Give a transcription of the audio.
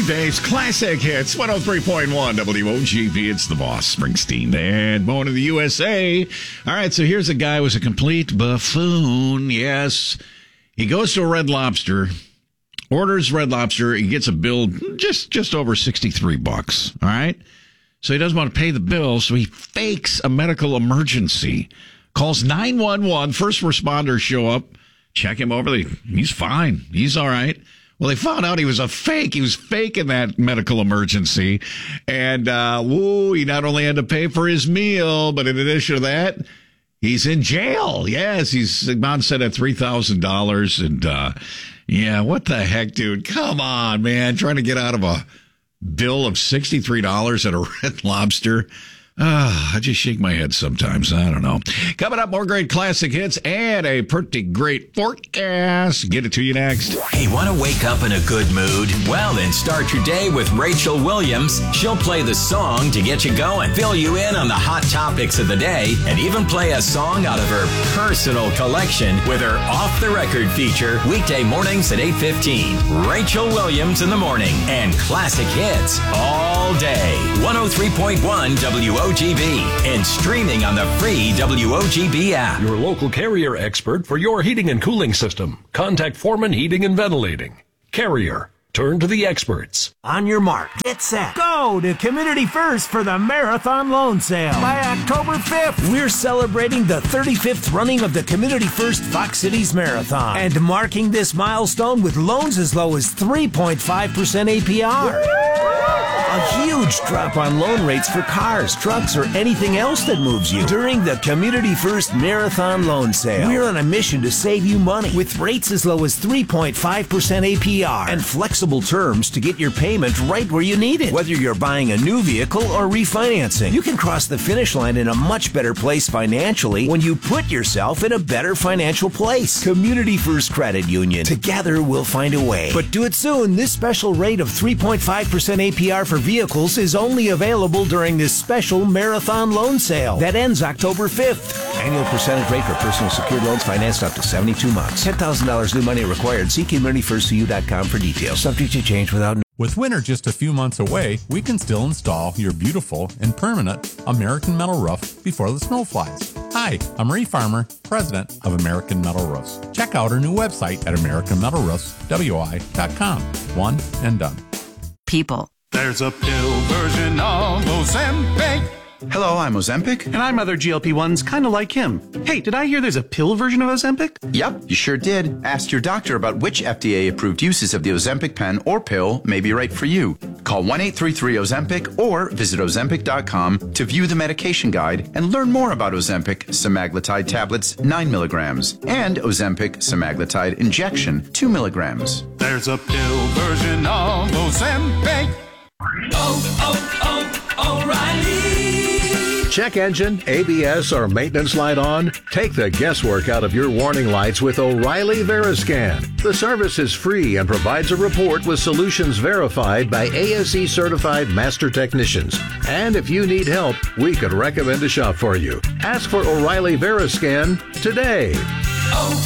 Weekdays, classic hits, 103.1 WOGB. It's the boss, Springsteen, and born in the USA. All right, so here's a guy who was a complete buffoon. Yes, he goes to a Red Lobster, orders Red Lobster. He gets a bill just over $63. All right, so he doesn't want to pay the bill, so he fakes a medical emergency, calls 911. First responders show up, check him over. He's fine. He's all right. Well, they found out he was a fake. He was faking that medical emergency. And, he not only had to pay for his meal, but in addition to that, he's in jail. Yes, he's bond set at $3,000. And, what the heck, dude? Come on, man. Trying to get out of a bill of $63 at a Red Lobster. I just shake my head sometimes. I don't know. Coming up, more great classic hits and a pretty great forecast. Get it to you next. Hey, want to wake up in a good mood? Well, then start your day with Rachel Williams. She'll play the song to get you going, fill you in on the hot topics of the day, and even play a song out of her personal collection with her Off the Record feature, weekday mornings at 8:15. Rachel Williams in the morning and classic hits all day. 103.1 WOGB and streaming on the free WOGB app. Your local Carrier expert for your heating and cooling system. Contact Foreman Heating and Ventilating. Carrier. Turn to the experts. On your mark, get set, go to Community First for the Marathon Loan Sale. By October 5th, we're celebrating the 35th running of the Community First Fox Cities Marathon and marking this milestone with loans as low as 3.5% APR. A huge drop on loan rates for cars, trucks, or anything else that moves you during the Community First Marathon Loan Sale. We're on a mission to save you money with rates as low as 3.5% APR and flexible terms to get your payment right where you need it. Whether you're buying a new vehicle or refinancing, you can cross the finish line in a much better place financially when you put yourself in a better financial place. Community First Credit Union. Together we'll find a way. But do it soon. This special rate of 3.5% APR for vehicles is only available during this special Marathon Loan Sale that ends October 5th. Annual percentage rate for personal secured loans financed up to 72 months. $10,000 new money required. See CommunityFirstCU.com for details. Subject to change without... With winter just a few months away, we can still install your beautiful and permanent American Metal roof before the snow flies. Hi, I'm Ray Farmer, president of American Metal Roofs. Check out our new website at AmericanMetalRoofsWI.com. One and done. People. There's a pill version of Ozempic. Hello, I'm Ozempic. And I'm other GLP-1s kind of like him. Hey, did I hear there's a pill version of Ozempic? Yep, you sure did. Ask your doctor about which FDA-approved uses of the Ozempic pen or pill may be right for you. Call 1-833-OZEMPIC or visit Ozempic.com to view the medication guide and learn more about Ozempic semaglutide tablets 9 milligrams and Ozempic semaglutide injection 2 milligrams. There's a pill version of Ozempic. O'Reilly. Check engine, ABS, or maintenance light on? Take the guesswork out of your warning lights with O'Reilly Veriscan. The service is free and provides a report with solutions verified by ASE certified master technicians. And if you need help, we could recommend a shop for you. Ask for O'Reilly Veriscan today.